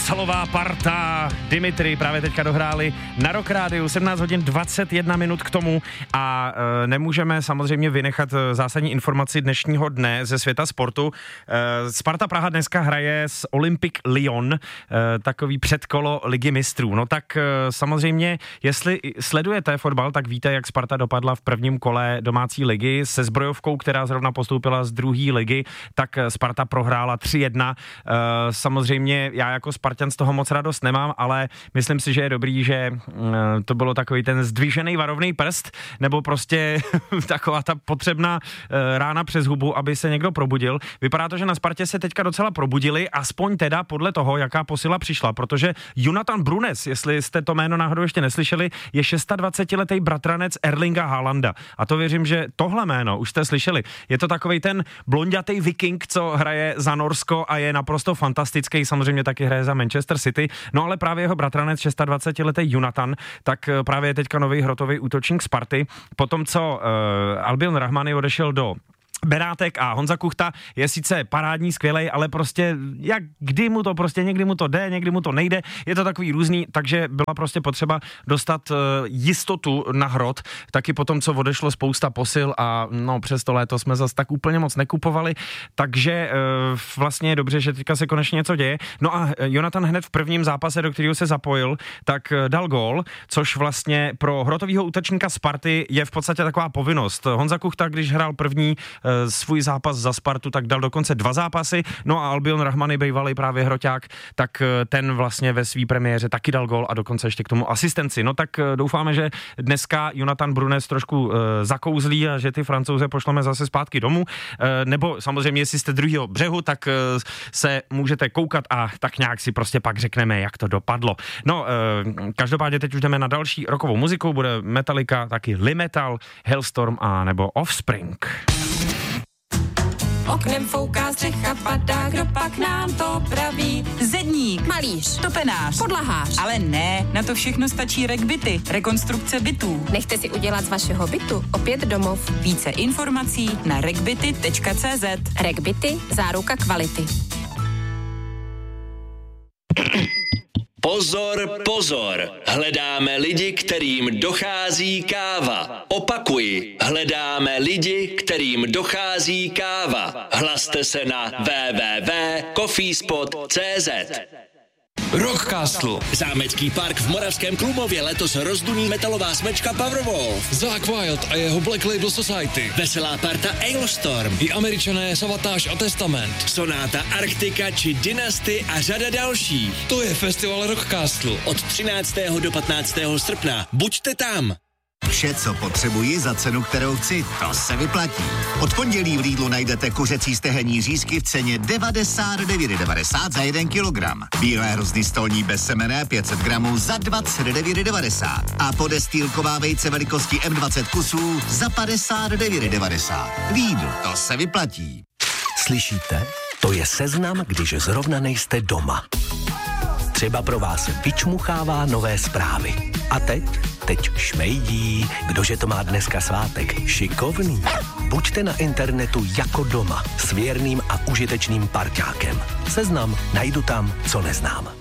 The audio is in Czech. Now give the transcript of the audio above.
Salová parta, Dimitri právě teďka dohráli na Rock Rádiu, 17 hodin 21 minut k tomu a nemůžeme samozřejmě vynechat zásadní informaci dnešního dne ze světa sportu. Sparta Praha dneska hraje s Olympique Lyon, takový předkolo Ligy mistrů. No tak samozřejmě, jestli sledujete fotbal, tak víte, jak Sparta dopadla v prvním kole domácí ligy se Zbrojovkou, která zrovna postoupila z druhé ligy, tak Sparta prohrála 3-1. Samozřejmě já jako Spartan z toho moc radost nemám, ale myslím si, že je dobrý, že to bylo takový ten zdvižený varovný prst, nebo prostě taková ta potřebná rána přes hubu, aby se někdo probudil. Vypadá to, že na Spartě se teďka docela probudili, aspoň teda podle toho, jaká posila přišla, protože Jonathan Brunes, jestli jste to jméno náhodou ještě neslyšeli, je 26letý bratranec Erlinga Haalanda. A to věřím, že tohle jméno už jste slyšeli. Je to takovej ten blonďatý viking, co hraje za Norsko a je naprosto fantastický, samozřejmě taky hraje za Manchester City, no ale právě jeho bratranec 26letý Jonathan, tak právě je teďka nový hrotový útočník Sparty. Potom, co Albion Rahmani odešel do Benátek a Honza Kuchta je sice parádní, skvělej, ale prostě kdy mu to prostě, někdy mu to jde, někdy mu to nejde, je to takový různý, takže byla prostě potřeba dostat jistotu na hrot, taky potom, co odešlo spousta posil a no přes to léto jsme zase tak úplně moc nekupovali, takže vlastně je dobře, že teďka se konečně něco děje. No a Jonathan hned v prvním zápase, do kterého se zapojil, tak dal gól, což vlastně pro hrotovýho útočníka Sparty je v podstatě taková povinnost. Honza Kuchta, když hrál první svůj zápas za Spartu, tak dal dokonce 2 zápasy, no a Albion Rahmani, bývalý právě hroťák, tak ten vlastně ve své premiéře taky dal gól a dokonce ještě k tomu asistenci. No tak doufáme, že dneska Jonathan Brunes trošku zakouzlí a že ty Francouze pošleme zase zpátky domů, nebo samozřejmě, jestli jste druhýho břehu, tak se můžete koukat a tak nějak si prostě pak řekneme, jak to dopadlo. No, každopádně teď už jdeme na další rockovou muziku, bude Metallica, taky Limetal, Hellstorm a nebo Offspring. Oknem fouká, střecha padá, kdo pak nám to praví? Zedník, Malíř, topenář, podlahář. ale ne, na to všechno stačí RecByty, rekonstrukce bytů. Nechte si udělat z vašeho bytu opět domov. Více informací na recbyty.cz. RecByty, záruka kvality. Pozor, pozor, hledáme lidi, kterým dochází káva. Opakuji, hledáme lidi, kterým dochází káva. Hlaste se na www.coffeespot.cz. Rockcastle. Zámecký park v Moravském Klumově letos rozduní metalová smečka Powerwolf. Zakk Wylde a jeho Black Label Society. Veselá parta Ailstorm. I Američané Savatage a Testament. Sonáta Arktika či Dynasty a řada dalších. To je festival Rockcastle. Od 13. do 15. srpna. Buďte tam. Vše, co potřebuji za cenu, kterou chci, to se vyplatí. Od pondělí v Lidlu najdete kuřecí stehenní řízky v ceně 99,90 za 1 kilogram. Bílé hrozny stolní bez semene 500 gramů za 29,90. A podestýlková vejce velikosti M20 kusů za 59,90. Lidl, to se vyplatí. Slyšíte? To je seznam, když zrovna nejste doma. Třeba pro vás vyčmuchává nové zprávy. A teď šmejdí, kdože to má dneska svátek. Šikovný. Buďte na internetu jako doma s věrným a užitečným parťákem. Seznam najdu tam, co neznám.